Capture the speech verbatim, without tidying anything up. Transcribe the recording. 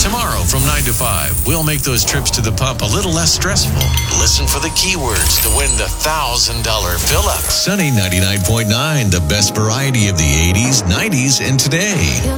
Tomorrow from nine to five, we'll make those trips to the pump a little less stressful. Listen for the keywords to win the one thousand dollars fill-up. Sunny ninety-nine point nine, the best variety of the eighties, nineties, and today.